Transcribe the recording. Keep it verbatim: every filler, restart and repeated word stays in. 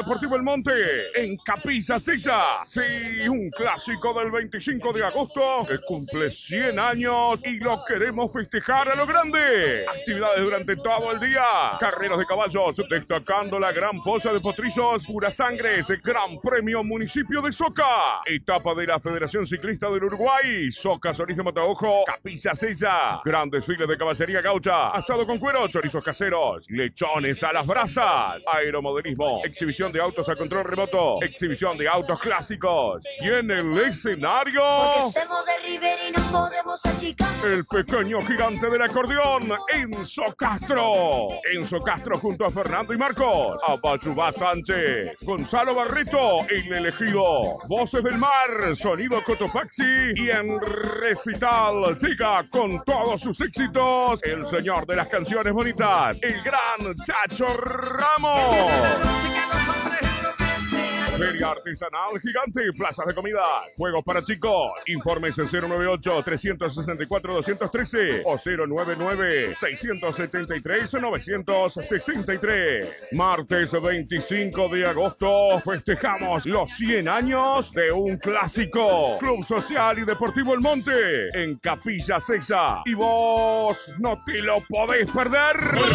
Deportivo El Monte, en Capilla Sella. Sí, un clásico del veinticinco de agosto que cumple cien años y lo queremos festejar a lo grande. Actividades durante todo el día. Carreras de caballos, destacando la Gran Posa de Potrillos, Pura Sangres, Gran Premio Municipio de Soca. Etapa de la Federación Ciclista del Uruguay, Soca Solís de Mataojo, Capilla Sella. Gran desfile de caballería gaucha, asado con cuero, chorizos caseros, lechones a las brasas, aeromodelismo, exhibición de autos a control remoto, exhibición de autos clásicos. Y en el escenario, el pequeño gigante del acordeón, Enzo Castro. Enzo Castro junto a Fernando y Marcos, Abayubá Sánchez, Gonzalo Barreto, el elegido, Voces del Mar, Sonido Cotopaxi, y en recital siga con todos sus éxitos el señor de las canciones bonitas, el gran Chacho Ramos. Feria Artesanal Gigante, plazas de comidas, juegos para chicos. Informes en cero nueve ocho, tres seis cuatro, dos uno tres o cero nueve nueve, seis siete tres, nueve seis tres. Martes veinticinco de agosto festejamos los cien años de un clásico. Club Social y Deportivo El Monte, en Capilla Sella. Y vos no te lo podés perder.